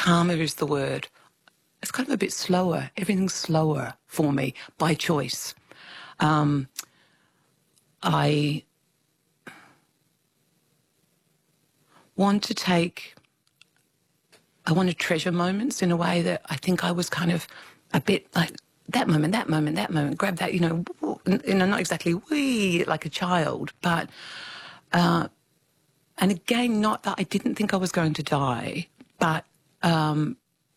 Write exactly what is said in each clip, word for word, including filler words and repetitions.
calmer is the word. It's kind of a bit slower. Everything's slower for me by choice. Um, I want to take, I want to treasure moments in a way that I think I was kind of a bit like that moment, that moment, that moment, grab that, you know, you know, not exactly wee like a child, but, uh, and again, not that I didn't think I was going to die, but um,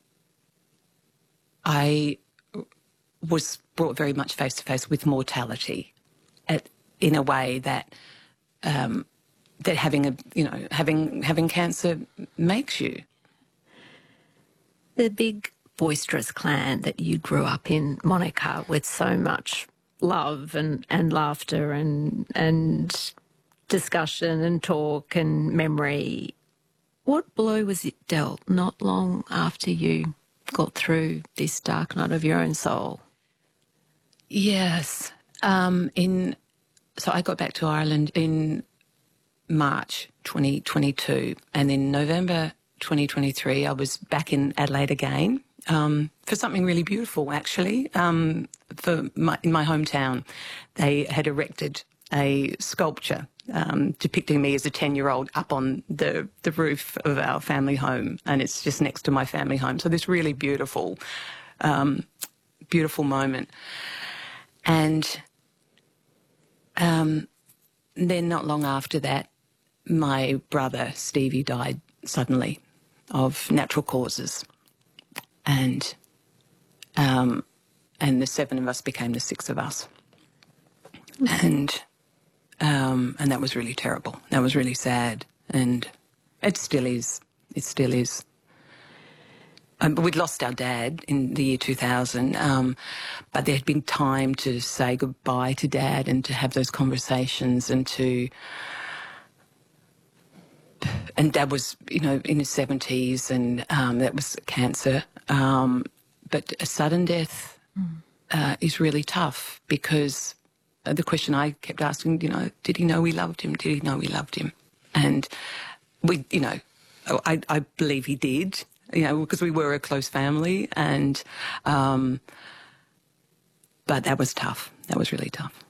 I was brought very much face to face with mortality at, in a way that um, that having a, you know, having having cancer makes you. The big boisterous clan that you grew up in, Monica, with so much love and, and laughter and and discussion and talk and memory. What blow was it dealt not long after you got through this dark night of your own soul? Yes. Um, in so I got back to Ireland in March twenty twenty-two, and in November twenty twenty-three I was back in Adelaide again um, for something really beautiful, actually. Um, for my, in my hometown, they had erected a sculpture um, depicting me as a ten-year-old up on the, the roof of our family home, and it's just next to my family home. So this really beautiful, um, beautiful moment. And um, then not long after that, my brother Stevie died suddenly of natural causes, and um, and the seven of us became the six of us, and um, and that was really terrible. That was really sad, and it still is. It still is. Um, we'd lost our dad in the year two thousand, um, but there had been time to say goodbye to Dad and to have those conversations, and to. And Dad was, you know, in his seventies, and um, that was cancer. Um, but a sudden death mm. uh, is really tough, because the question I kept asking, you know, did he know we loved him? Did he know we loved him? And we, you know, I, I believe he did, you know, because we were a close family, and um, but that was tough. That was really tough.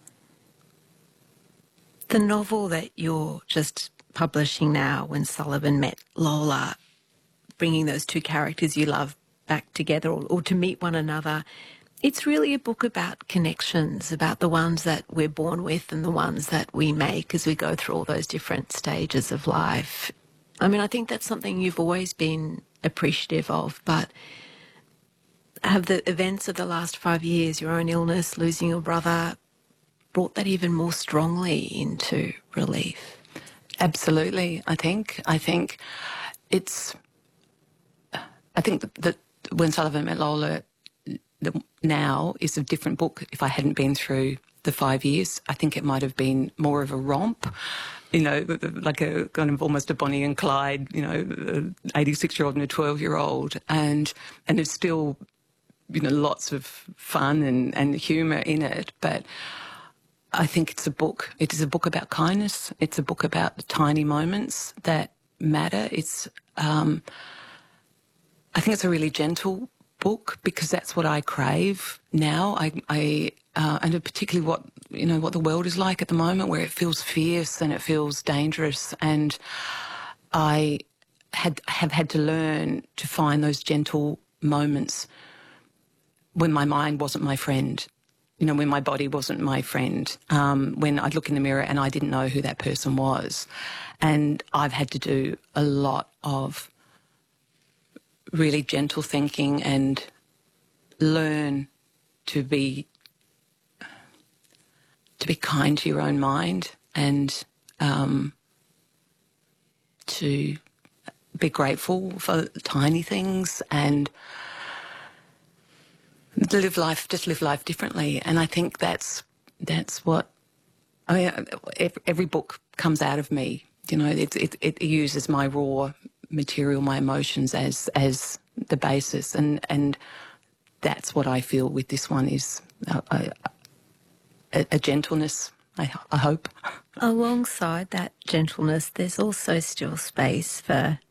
The novel that you're just publishing now, When Sullivan Met Lola, bringing those two characters you love back together, or, or to meet one another, it's really a book about connections, about the ones that we're born with and the ones that we make as we go through all those different stages of life. I mean, I think that's something you've always been appreciative of, but have the events of the last five years, your own illness, losing your brother, brought that even more strongly into relief? Absolutely, I think. I think it's... I think that, that When Sullivan Met Lola now is a different book. If I hadn't been through the five years, I think it might have been more of a romp, you know, like a kind of almost a Bonnie and Clyde, you know, an eighty-six-year-old and a twelve-year-old. And, and there's still, you know, lots of fun and, and humour in it, but I think it's a book. It is a book about kindness. It's a book about the tiny moments that matter. It's, um, I think it's a really gentle book, because that's what I crave now. I, I uh, and particularly what, you know, what the world is like at the moment, where it feels fierce and it feels dangerous. And I had have had to learn to find those gentle moments when my mind wasn't my friend. You know, when my body wasn't my friend, um, when I'd look in the mirror and I didn't know who that person was. And I've had to do a lot of really gentle thinking and learn to be to be kind to your own mind, and um, to be grateful for tiny things, and live life, just live life differently. And I think that's that's what, I mean, every book comes out of me. You know, it it, it uses my raw material, my emotions as as the basis, and and that's what I feel with this one, is a, a, a gentleness, I, I hope. Alongside that gentleness, there's also still space for